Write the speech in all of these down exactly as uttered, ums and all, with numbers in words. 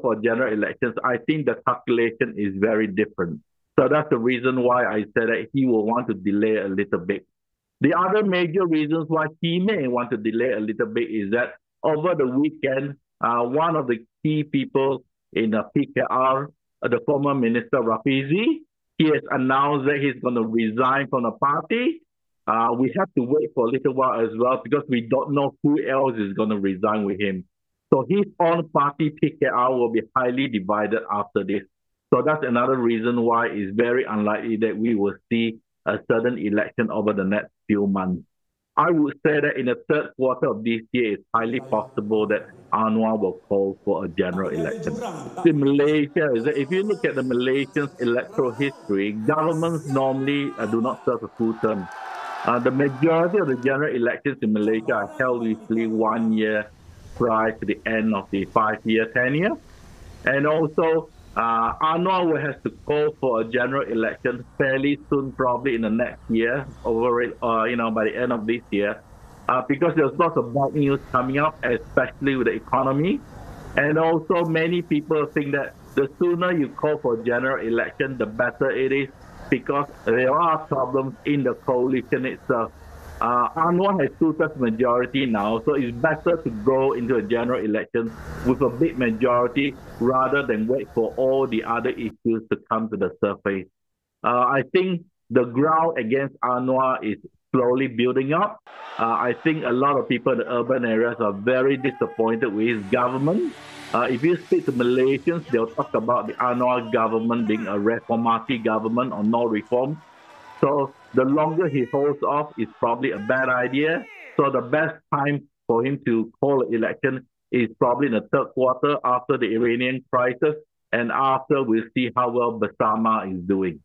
for general elections, I think the calculation is very different. So that's the reason why I said that he will want to delay a little bit. The other major reasons why he may want to delay a little bit is that over the weekend, uh, one of the key people in the P K R, uh, the former minister Rafizi, he has announced that he's going to resign from the party. Uh, we have to wait for a little while as well because we don't know who else is going to resign with him. So his own party, P K R, will be highly divided after this. So that's another reason why it's very unlikely that we will see a sudden election over the next few months. I would say that in the third quarter of this year, it's highly possible that Anwar will call for a general election. In Malaysia, is that if you look at the Malaysian electoral history, governments normally uh, do not serve a full term. Uh, the majority of the general elections in Malaysia are held usually one year prior to the end of the five-year tenure. And also, Uh, Anwar will have to call for a general election fairly soon, probably in the next year, over it, uh, you know, by the end of this year, uh, because there's lots of bad news coming up, especially with the economy. And also, many people think that the sooner you call for a general election, the better it is, because there are problems in the coalition itself. Uh, Anwar has two-thirds majority now, so it's better to go into a general election with a big majority rather than wait for all the other issues to come to the surface. Uh, I think the ground against Anwar is slowly building up. Uh, I think a lot of people in the urban areas are very disappointed with his government. Uh, if you speak to Malaysians, they'll talk about the Anwar government being a reformati government or no reform. So the longer he holds off is probably a bad idea. So the best time for him to call an election is probably in the third quarter after the Iranian crisis and after we'll see how well Bersama is doing.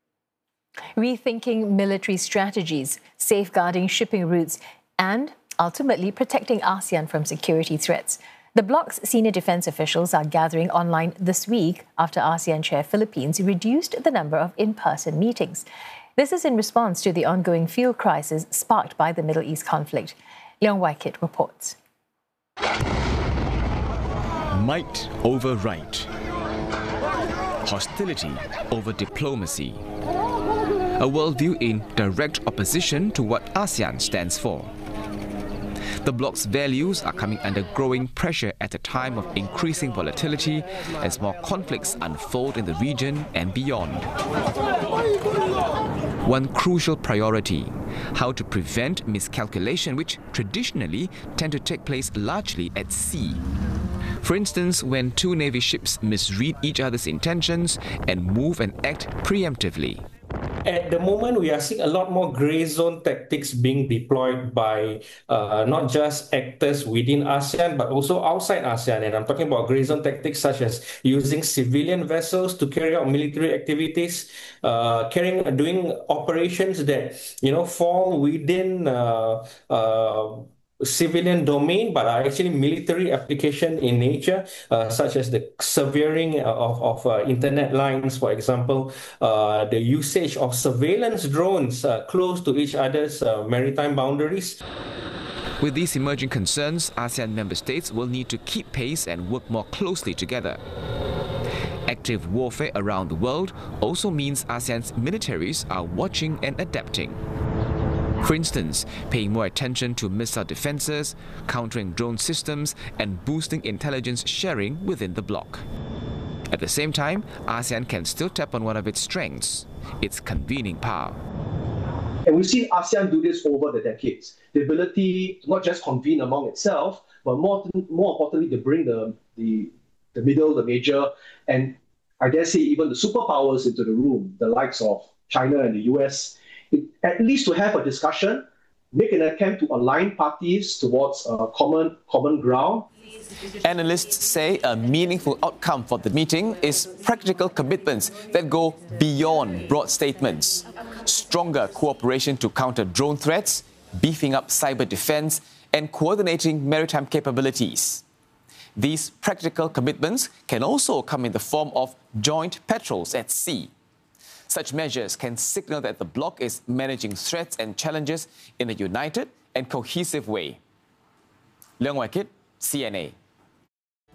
Rethinking military strategies, safeguarding shipping routes, and ultimately protecting ASEAN from security threats. The bloc's senior defence officials are gathering online this week after ASEAN Chair Philippines reduced the number of in-person meetings. This is in response to the ongoing fuel crisis sparked by the Middle East conflict. Leong Wai-kit reports. Might over right. Hostility over diplomacy. A worldview in direct opposition to what ASEAN stands for. The bloc's values are coming under growing pressure at a time of increasing volatility as more conflicts unfold in the region and beyond. One crucial priority, how to prevent miscalculation which traditionally tend to take place largely at sea. For instance, when two Navy ships misread each other's intentions and move and act preemptively. At the moment, we are seeing a lot more grey zone tactics being deployed by uh, not just actors within ASEAN, but also outside ASEAN. And I'm talking about grey zone tactics such as using civilian vessels to carry out military activities, uh, carrying, doing operations that, you know, fall within uh, uh, civilian domain, but are actually military application in nature, uh, such as the severing of, of uh, internet lines, for example, uh, the usage of surveillance drones uh, close to each other's uh, maritime boundaries. With these emerging concerns, ASEAN member states will need to keep pace and work more closely together. Active warfare around the world also means ASEAN's militaries are watching and adapting. For instance, paying more attention to missile defenses, countering drone systems, and boosting intelligence sharing within the bloc. At the same time, ASEAN can still tap on one of its strengths, its convening power. And we've seen ASEAN do this over the decades. The ability to not just convene among itself, but more, more importantly, to bring the, the, the middle, the major, and I dare say even the superpowers into the room, the likes of China and the U S, It, at least to have a discussion, make an attempt to align parties towards a common, common ground. Analysts say a meaningful outcome for the meeting is practical commitments that go beyond broad statements. Stronger cooperation to counter drone threats, beefing up cyber defense, and coordinating maritime capabilities. These practical commitments can also come in the form of joint patrols at sea. Such measures can signal that the bloc is managing threats and challenges in a united and cohesive way. Leong Wai-kit, C N A.